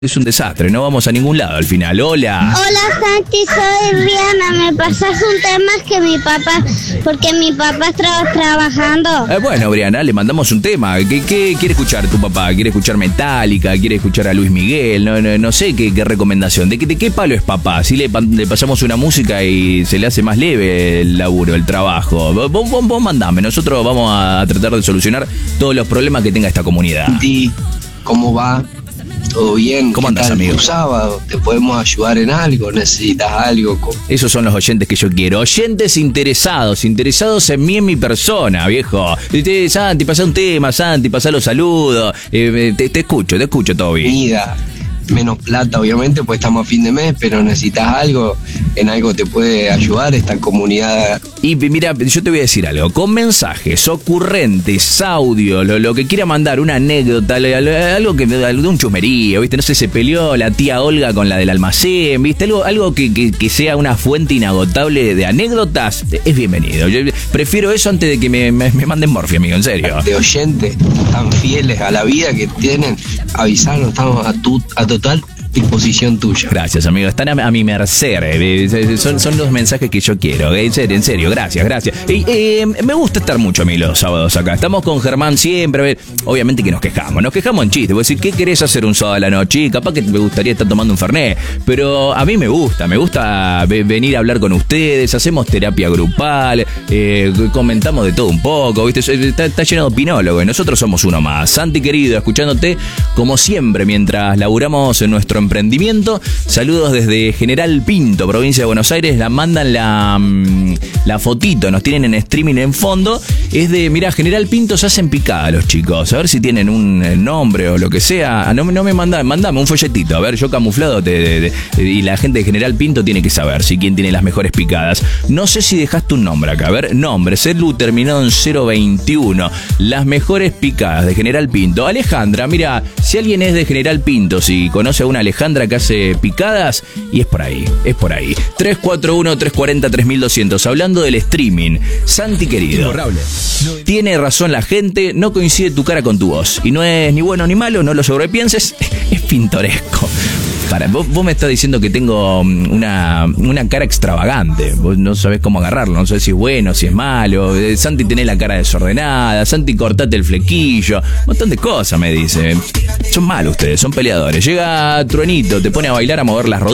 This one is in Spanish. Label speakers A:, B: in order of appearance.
A: Es un desastre, no vamos a ningún lado al final. Hola.
B: Hola Santi, soy Rihanna. Me pasas un tema porque mi papá está trabajando.
A: Bueno, Briana, le mandamos un tema. ¿Qué quiere escuchar tu papá? ¿Quiere escuchar Metallica? ¿Quiere escuchar a Luis Miguel? No sé qué recomendación. ¿De qué palo es papá? Si le pasamos una música y se le hace más leve el laburo, el trabajo. Vos mandame, nosotros vamos a tratar de solucionar todos los problemas que tenga esta comunidad.
C: Santi, ¿cómo va? ¿Todo bien?
A: ¿Cómo andás, amigo?
C: Tu sábado, ¿te podemos ayudar en algo? ¿Necesitas algo?
A: Esos son los oyentes que yo quiero. Oyentes interesados en mí, en mi persona, viejo. Santi, pasá un tema, Santi, pasá los saludos. Te escucho, Toby.
C: Comida, menos plata, obviamente, pues estamos a fin de mes, pero necesitas algo, en algo te puede ayudar esta comunidad.
A: Y mira, yo te voy a decir algo, con mensajes, ocurrentes, audio, lo que quiera mandar, una anécdota, algo que de un chusmerío, ¿viste? No sé, se peleó la tía Olga con la del almacén, ¿viste? Algo que sea una fuente inagotable de anécdotas, es bienvenido. Yo prefiero eso antes de que me manden morfia, amigo, en serio.
C: De oyentes tan fieles a la vida que tienen, avisarnos, estamos a total disposición tuya.
A: Gracias, amigo, están a mi merced. Son los mensajes que yo quiero, en serio, gracias. Me gusta estar mucho a mí los sábados acá. Estamos con Germán siempre, obviamente que nos quejamos en chiste. Vos decís, ¿qué querés hacer un sábado a la noche? Capaz que me gustaría estar tomando un fernet, pero a mí me gusta venir a hablar con ustedes, hacemos terapia grupal, comentamos de todo un poco, ¿viste? Está lleno de opinólogos y nosotros somos uno más. Santi querido, escuchándote como siempre mientras laburamos en nuestro emprendimiento. Saludos desde General Pinto, provincia de Buenos Aires. Mandan la fotito, nos tienen en streaming en fondo. Es de, mirá, General Pinto se hacen picada los chicos. A ver si tienen un nombre o lo que sea. No me mandame un folletito. A ver, yo camuflado y la gente de General Pinto tiene que saber si quién tiene las mejores picadas. No sé si dejaste un nombre acá. A ver, nombre, celu terminado en 021. Las mejores picadas de General Pinto. Alejandra, mira, si alguien es de General Pinto, si conoce a una Alejandra que hace picadas, y es por ahí. 341-340-3200. Hablando del streaming, Santi querido, tiene razón la gente, no coincide tu cara con tu voz. Y no es ni bueno ni malo, no lo sobrepienses, es pintoresco. Vos me estás diciendo que tengo una cara extravagante. Vos no sabés cómo agarrarlo, no sabés si es bueno, si es malo. Santi tenés la cara desordenada, Santi cortate el flequillo. Un montón de cosas me dice. Son malos ustedes, son peleadores. Llega Truenito, te pone a bailar, a mover las rodillas.